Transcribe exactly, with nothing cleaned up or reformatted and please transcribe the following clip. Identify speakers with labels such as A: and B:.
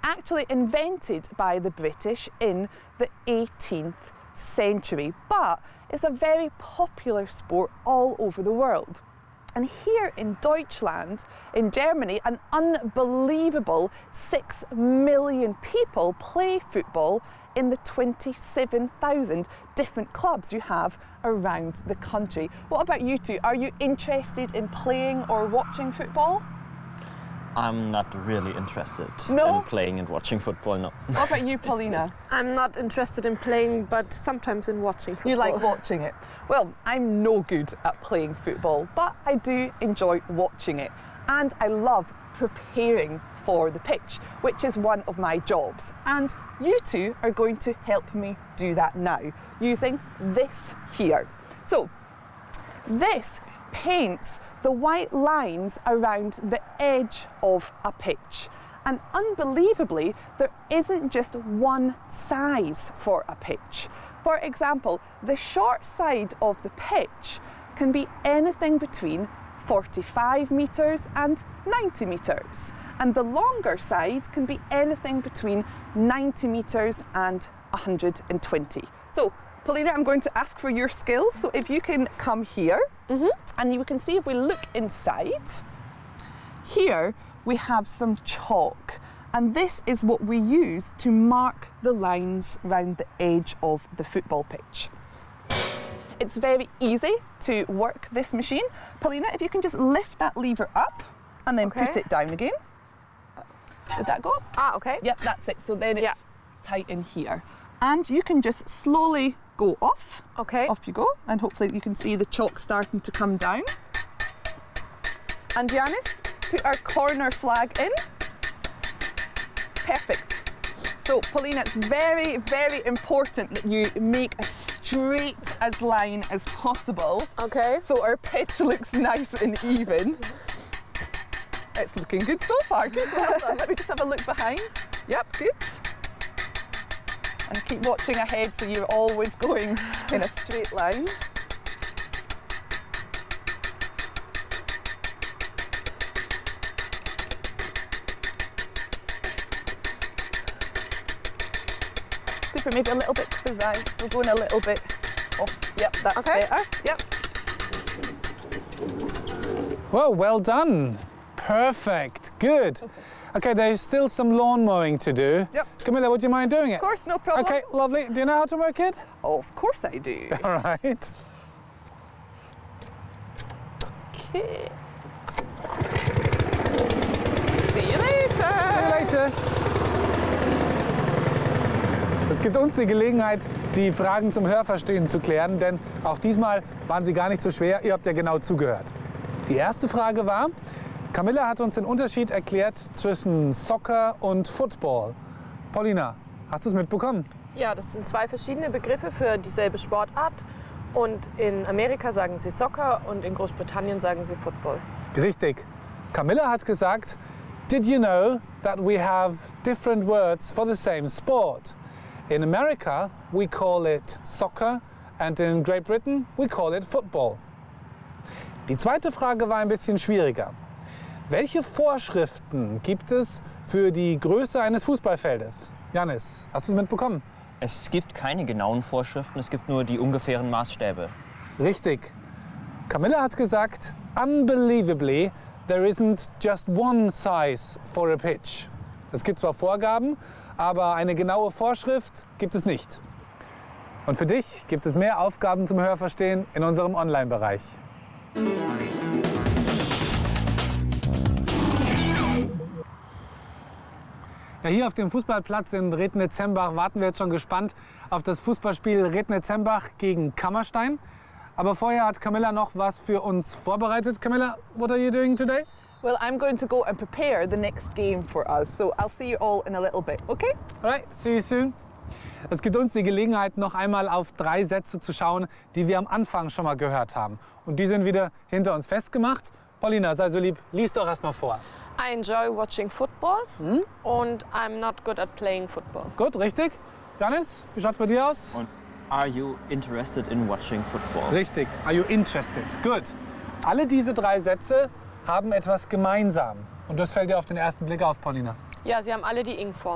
A: actually invented by the British in the eighteenth century, but it's a very popular sport all over the world. And here in Deutschland, in Germany, an unbelievable six million people play football in the twenty-seven thousand different clubs you have around the country. What about you two? Are you interested in playing or watching football?
B: I'm not really interested
A: No?
B: in playing and watching football, no.
A: What about you, Paulina?
C: I'm not interested in playing, but sometimes in watching football.
A: You like watching it? Well, I'm no good at playing football, but I do enjoy watching it. And I love preparing for the pitch, which is one of my jobs. And you two are going to help me do that now, using this here. So, this paints the white lines around the edge of a pitch. And unbelievably, there isn't just one size for a pitch. For example, the short side of the pitch can be anything between forty-five metres and ninety metres. And the longer side can be anything between ninety metres and one hundred twenty. So, Paulina, I'm going to ask for your skills. So if you can come here, mm-hmm. and you can see if we look inside, here we have some chalk. And this is what we use to mark the lines around the edge of the football pitch. It's very easy to work this machine. Paulina, if you can just lift that lever up and then
C: Okay.
A: put it down again. Did that go?
C: Ah, okay.
A: Yep, that's it. So then it's
C: Yeah.
A: tight in here. And you can just slowly go off.
C: Okay.
A: Off you go. And hopefully you can see the chalk starting to come down. And Giannis, put our corner flag in. Perfect. So Paulina, it's very, very important that you make as straight as line as possible.
C: Okay.
A: So our pitch looks nice and even. It's looking good so far. Good. Well done. Let me just have a look behind. Yep, good. And keep watching ahead so you're always going in a straight line. Super, maybe a little bit to the right. We're going a little bit off. Yep, that's
C: Okay.
A: better. Yep.
D: Well, well done. Perfect. Good. Okay, there's still some lawn mowing to do.
A: Yep.
D: Camilla, would you mind doing it?
A: Of course, no problem.
D: Okay, lovely. Do you know how to work it?
A: Oh, of course I do.
D: All right.
A: Okay. See you later.
D: See you later. Es gibt uns die Gelegenheit, die Fragen zum Hörverstehen zu klären, denn auch diesmal waren sie gar nicht so schwer. Ihr habt ja genau zugehört. Die erste Frage war, Camilla hat uns den Unterschied erklärt zwischen Soccer und Football. Paulina, hast du es mitbekommen?
C: Ja, das sind zwei verschiedene Begriffe für dieselbe Sportart. Und in Amerika sagen sie Soccer und in Großbritannien sagen sie Football.
D: Richtig. Camilla hat gesagt, did you know that we have different words for the same sport? In America, we call it soccer and in Great Britain, we call it football. Die zweite Frage war ein bisschen schwieriger. Welche Vorschriften gibt es für die Größe eines Fußballfeldes? Jannis, hast du es mitbekommen?
B: Es gibt keine genauen Vorschriften, es gibt nur die ungefähren Maßstäbe.
D: Richtig. Camilla hat gesagt, unbelievably, there isn't just one size for a pitch. Es gibt zwar Vorgaben, aber eine genaue Vorschrift gibt es nicht. Und für dich gibt es mehr Aufgaben zum Hörverstehen in unserem Online-Bereich. Ja, hier auf dem Fußballplatz in Rednitz-Hembach warten wir jetzt schon gespannt auf das Fußballspiel Rednitz-Hembach gegen Kammerstein. Aber vorher hat Camilla noch was für uns vorbereitet. Camilla, what are you doing today?
A: Well, I'm going to go and prepare the next game for us, so I'll see you all in a little bit, okay?
D: All right, see you soon. Es gibt uns die Gelegenheit, noch einmal auf drei Sätze zu schauen, die wir am Anfang schon mal gehört haben. Und die sind wieder hinter uns festgemacht. Paulina, sei so lieb, lies doch erst mal vor.
C: I enjoy watching football hm? und I'm not good at playing football.
D: Gut, richtig. Jannis, wie schaut's bei dir aus?
B: Und are you interested in watching football?
D: Richtig. Are you interested? Gut. Alle diese drei Sätze haben etwas gemeinsam. Und das fällt dir auf den ersten Blick auf, Paulina.
C: Ja, sie haben alle die Ing-Form.